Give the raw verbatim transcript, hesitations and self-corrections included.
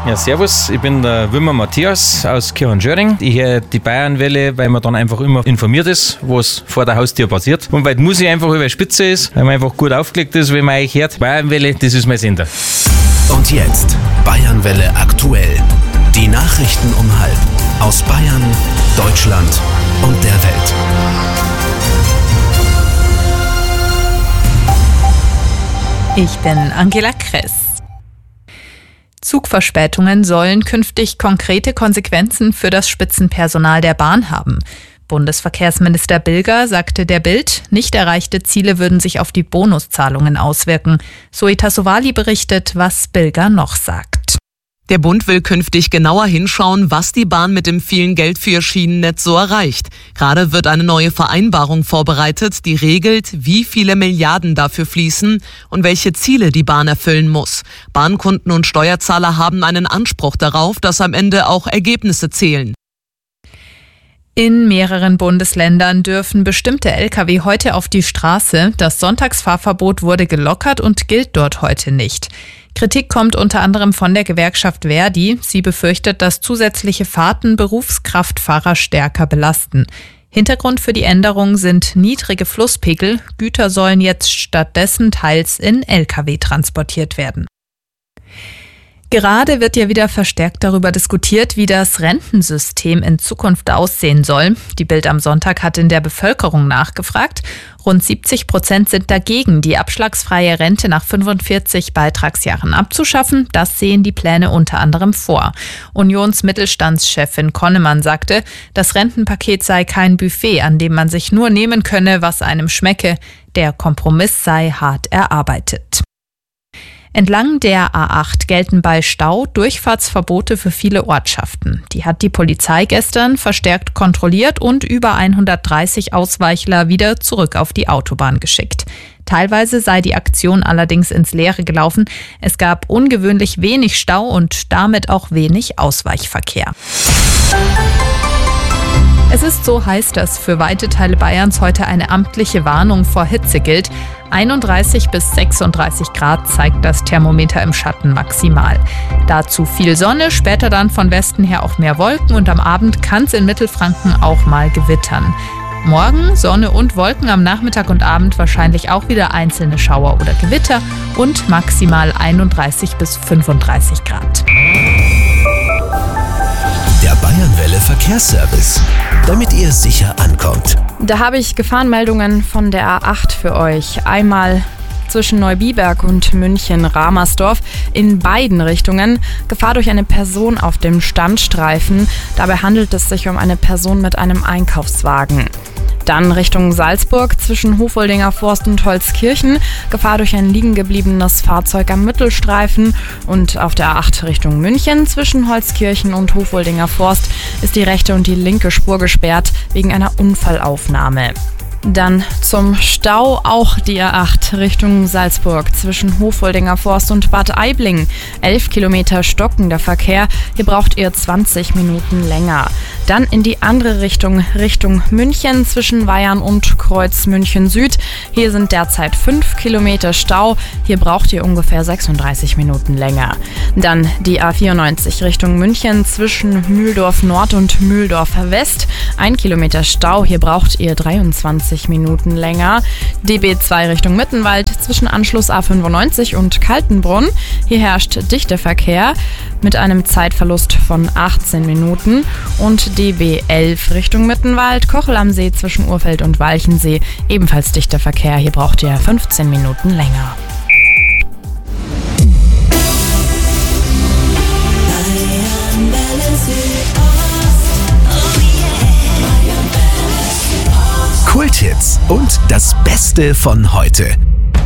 Ja, servus, ich bin der Wimmer Matthias aus Kirchhorn-Schöring. Ich höre die Bayernwelle, weil man dann einfach immer informiert ist, was vor der Haustür passiert. Und weil die Musik einfach über die Spitze ist, weil man einfach gut aufgelegt ist, wenn man euch hört. Bayernwelle, das ist mein Sender. Und jetzt Bayernwelle aktuell. Die Nachrichten um halb. Aus Bayern, Deutschland und der Welt. Ich bin Angela Kress. Zugverspätungen sollen künftig konkrete Konsequenzen für das Spitzenpersonal der Bahn haben. Bundesverkehrsminister Bilger sagte der Bild, nicht erreichte Ziele würden sich auf die Bonuszahlungen auswirken. Zoe Tassovali berichtet, was Bilger noch sagt. Der Bund will künftig genauer hinschauen, was die Bahn mit dem vielen Geld für ihr Schienennetz so erreicht. Gerade wird eine neue Vereinbarung vorbereitet, die regelt, wie viele Milliarden dafür fließen und welche Ziele die Bahn erfüllen muss. Bahnkunden und Steuerzahler haben einen Anspruch darauf, dass am Ende auch Ergebnisse zählen. In mehreren Bundesländern dürfen bestimmte L K W heute auf die Straße. Das Sonntagsfahrverbot wurde gelockert und gilt dort heute nicht. Kritik kommt unter anderem von der Gewerkschaft Verdi. Sie befürchtet, dass zusätzliche Fahrten Berufskraftfahrer stärker belasten. Hintergrund für die Änderung sind niedrige Flusspegel. Güter sollen jetzt stattdessen teils in L K W transportiert werden. Gerade wird ja wieder verstärkt darüber diskutiert, wie das Rentensystem in Zukunft aussehen soll. Die Bild am Sonntag hat in der Bevölkerung nachgefragt. Rund siebzig Prozent sind dagegen, die abschlagsfreie Rente nach fünfundvierzig Beitragsjahren abzuschaffen. Das sehen die Pläne unter anderem vor. Unionsmittelstandschefin Konnemann sagte, das Rentenpaket sei kein Buffet, an dem man sich nur nehmen könne, was einem schmecke. Der Kompromiss sei hart erarbeitet. Entlang der A acht gelten bei Stau Durchfahrtsverbote für viele Ortschaften. Die hat die Polizei gestern verstärkt kontrolliert und über hundertdreißig Ausweichler wieder zurück auf die Autobahn geschickt. Teilweise sei die Aktion allerdings ins Leere gelaufen. Es gab ungewöhnlich wenig Stau und damit auch wenig Ausweichverkehr. Es ist so heiß, dass für weite Teile Bayerns heute eine amtliche Warnung vor Hitze gilt. einunddreißig bis sechsunddreißig Grad zeigt das Thermometer im Schatten maximal. Dazu viel Sonne, später dann von Westen her auch mehr Wolken und am Abend kann es in Mittelfranken auch mal gewittern. Morgen Sonne und Wolken, am Nachmittag und Abend wahrscheinlich auch wieder einzelne Schauer oder Gewitter und maximal einunddreißig bis fünfunddreißig Grad. Der Bayernwelle Verkehrsservice, damit ihr sicher ankommt. Da habe ich Gefahrenmeldungen von der A acht für euch. Einmal zwischen Neubiberg und München-Ramersdorf in beiden Richtungen. Gefahr durch eine Person auf dem Standstreifen. Dabei handelt es sich um eine Person mit einem Einkaufswagen. Dann Richtung Salzburg zwischen Hofoldinger Forst und Holzkirchen. Gefahr durch ein liegengebliebenes Fahrzeug am Mittelstreifen. Und auf der A acht Richtung München zwischen Holzkirchen und Hofoldinger Forst ist die rechte und die linke Spur gesperrt wegen einer Unfallaufnahme. Dann zum Stau auch die A acht Richtung Salzburg zwischen Hofoldinger Forst und Bad Aibling. Elf Kilometer stockender Verkehr, hier braucht ihr zwanzig Minuten länger. Dann in die andere Richtung, Richtung München zwischen Weyarn und Kreuz München Süd. Hier sind derzeit fünf Kilometer Stau, hier braucht ihr ungefähr sechsunddreißig Minuten länger. Dann die A vierundneunzig Richtung München zwischen Mühldorf Nord und Mühldorf West. Ein Kilometer Stau, hier braucht ihr dreiundzwanzig Minuten länger. D B zwei Richtung Mittenwald zwischen Anschluss A fünfundneunzig und Kaltenbrunn. Hier herrscht dichter Verkehr mit einem Zeitverlust von achtzehn Minuten. Und D B elf Richtung Mittenwald, Kochel am See zwischen Urfeld und Walchensee. Ebenfalls dichter Verkehr, hier braucht ihr fünfzehn Minuten länger. Kulthits und das Beste von heute.